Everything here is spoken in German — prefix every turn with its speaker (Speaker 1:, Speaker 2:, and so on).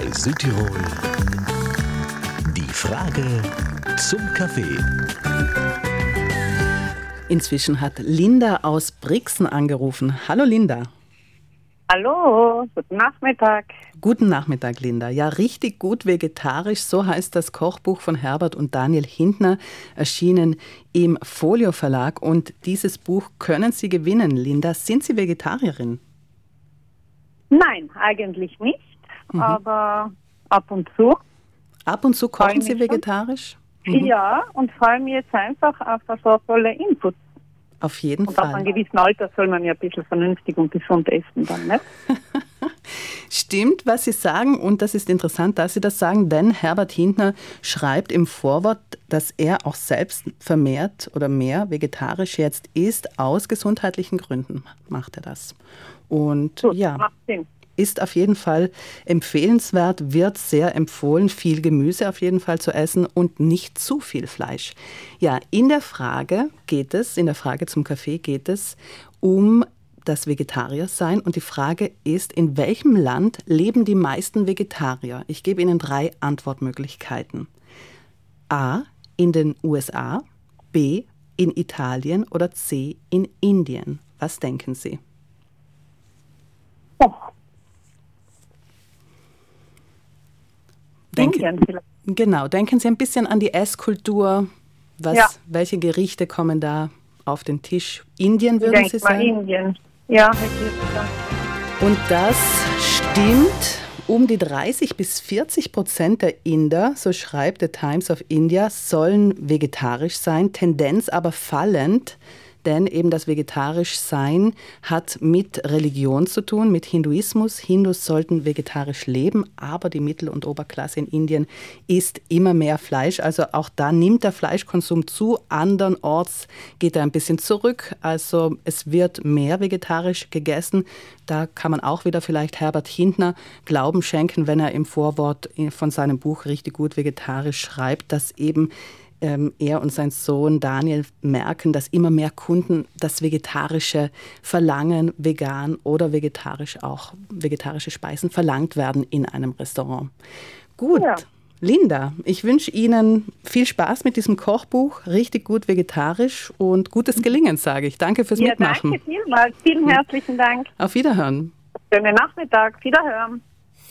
Speaker 1: Bei Südtirol die Frage zum Kaffee.
Speaker 2: Inzwischen hat Linda aus Brixen angerufen. Hallo Linda.
Speaker 3: Hallo, guten Nachmittag.
Speaker 2: Guten Nachmittag, Linda. Ja, richtig gut vegetarisch, so heißt das Kochbuch von Herbert und Daniel Hintner, erschienen im Folio Verlag. Und dieses Buch können Sie gewinnen, Linda. Sind Sie Vegetarierin?
Speaker 3: Nein, eigentlich nicht, aber ab und zu.
Speaker 2: Ab und zu
Speaker 3: Freu
Speaker 2: kochen
Speaker 3: mich
Speaker 2: Sie
Speaker 3: schon.
Speaker 2: vegetarisch?
Speaker 3: Ja, und freue mich jetzt einfach auf so tolle Inputs.
Speaker 2: Auf jeden
Speaker 3: Und ab einem
Speaker 2: Fall.
Speaker 3: gewissen Alter soll man ja ein bisschen vernünftig und gesund essen dann, ne?
Speaker 2: Stimmt, was Sie sagen, und das ist interessant, dass Sie das sagen, denn Herbert Hintner schreibt im Vorwort, dass er auch selbst vermehrt oder mehr vegetarisch jetzt isst, aus gesundheitlichen Gründen macht er das. Und
Speaker 3: Gut,
Speaker 2: ja,
Speaker 3: macht Sinn.
Speaker 2: ist auf jeden Fall empfehlenswert, wird sehr empfohlen, viel Gemüse auf jeden Fall zu essen und nicht zu viel Fleisch. Ja, in der Frage zum Kaffee geht es um das Vegetariersein und die Frage ist, in welchem Land leben die meisten Vegetarier? Ich gebe Ihnen 3 Antwortmöglichkeiten. A, in den USA, B, in Italien oder C, in Indien. Was denken Sie?
Speaker 3: Oh,
Speaker 2: Denken-
Speaker 3: Indien vielleicht.
Speaker 2: Genau, denken Sie ein bisschen an die Esskultur.
Speaker 3: Ja.
Speaker 2: Welche Gerichte kommen da auf den Tisch? Indien,
Speaker 3: Ich
Speaker 2: würden Sie
Speaker 3: denke mal
Speaker 2: sagen?
Speaker 3: Indien. Ja, hätte ich gesagt.
Speaker 2: Und das stimmt. Um die 30-40% der Inder, so schreibt The Times of India, sollen vegetarisch sein, Tendenz aber fallend. Denn eben das Vegetarischsein hat mit Religion zu tun, mit Hinduismus. Hindus sollten vegetarisch leben, aber die Mittel- und Oberklasse in Indien isst immer mehr Fleisch. Also auch da nimmt der Fleischkonsum zu. Andernorts geht er ein bisschen zurück. Also es wird mehr vegetarisch gegessen. Da kann man auch wieder vielleicht Herbert Hintner Glauben schenken, wenn er im Vorwort von seinem Buch richtig gut vegetarisch schreibt, dass eben er und sein Sohn Daniel merken, dass immer mehr Kunden das Vegetarische verlangen, vegan oder vegetarische Speisen verlangt werden in einem Restaurant. Gut,
Speaker 3: Ja.
Speaker 2: Linda, ich wünsche Ihnen viel Spaß mit diesem Kochbuch, richtig gut vegetarisch und gutes Gelingen, sage ich. Danke fürs
Speaker 3: Ja,
Speaker 2: Mitmachen.
Speaker 3: danke vielmals. Vielen herzlichen Dank.
Speaker 2: Auf Wiederhören.
Speaker 3: Schönen Nachmittag. Wiederhören.